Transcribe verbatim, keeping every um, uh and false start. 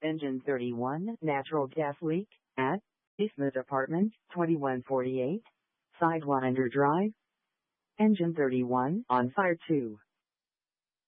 Engine thirty-one, natural gas leak, at Eastmont Apartment, twenty-one forty-eight, Sidewinder Drive. Engine thirty-one, on fire two.